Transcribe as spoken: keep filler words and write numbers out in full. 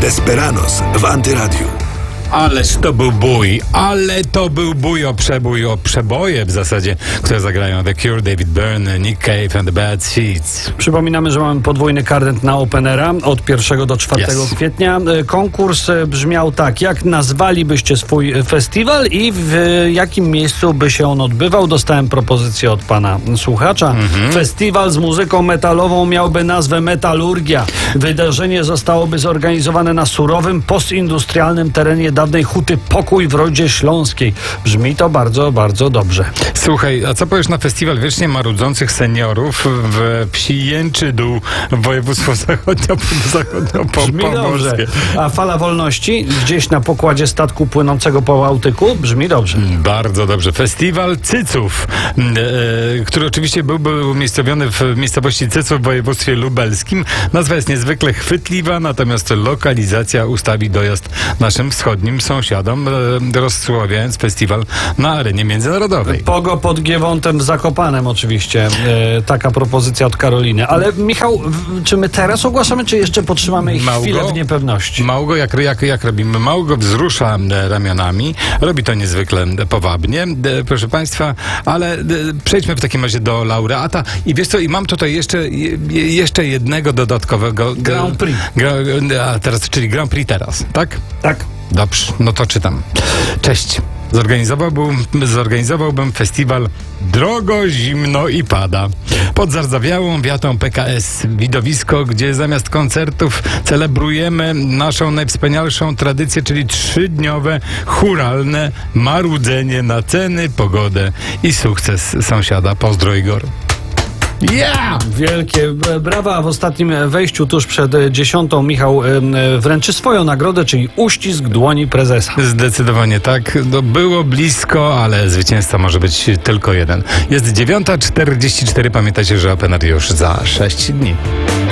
Desperados w Antyradiu. Ależ to był bój, ale to był bój o przebój, o przeboje w zasadzie, które zagrają The Cure, David Byrne, Nick Cave and the Bad Seeds. Przypominamy, że mamy podwójny karnet na Openera od pierwszego do czwartego Yes. kwietnia. Konkurs brzmiał tak: jak nazwalibyście swój festiwal i w jakim miejscu by się on odbywał? Dostałem propozycję od pana słuchacza. Mhm. Festiwal z muzyką metalową miałby nazwę Metalurgia. Wydarzenie zostałoby zorganizowane na surowym, postindustrialnym terenie dawnej huty Pokój w Rodzie Śląskiej. Brzmi to bardzo, bardzo dobrze. Słuchaj, a co powiesz na festiwal wiecznie marudzących seniorów w wsi Jęczydół, województwo zachodnio, zachodnio po, Brzmi dobrze. A Fala Wolności gdzieś na pokładzie statku płynącego po Bałtyku? Brzmi dobrze. Bardzo dobrze. Festiwal Cyców, e, który oczywiście byłby umiejscowiony w miejscowości Cyców w województwie lubelskim. Nazwa jest niezwykle chwytliwa, natomiast lokalizacja ustawi dojazd naszym wschodnim sąsiadom, e, rozsławiając festiwal na arenie międzynarodowej. Pogo pod Giewontem w Zakopanem oczywiście. E, taka propozycja od Karoliny. Ale Michał, w, czy my teraz ogłaszamy, czy jeszcze potrzymamy ich Małgo, chwilę w niepewności? Małgo, jak, jak, jak robimy? Małgo wzrusza e, ramionami. Robi to niezwykle e, powabnie, e, proszę państwa, ale e, przejdźmy w takim razie do laureata. I wiesz co, i mam tutaj jeszcze, je, jeszcze jednego dodatkowego... E, Grand Prix. Gra, a teraz, czyli Grand Prix teraz, tak? Tak. Dobrze, no to czytam. Cześć. Zorganizowałbym, zorganizowałbym festiwal Drogo, Zimno i Pada pod zardzawiałą wiatą P K S. Widowisko, gdzie zamiast koncertów celebrujemy naszą najwspanialszą tradycję, czyli trzydniowe, chóralne marudzenie na ceny, pogodę i sukces sąsiada. Pozdro, Igor. Yeah! Wielkie brawa. W ostatnim wejściu tuż przed dziesiątą Michał wręczy swoją nagrodę, czyli uścisk dłoni prezesa. Zdecydowanie tak. No, było blisko, ale zwycięzca może być tylko jeden. Jest dziewiąta czterdzieści cztery. Pamiętajcie, że Opener już za sześć dni.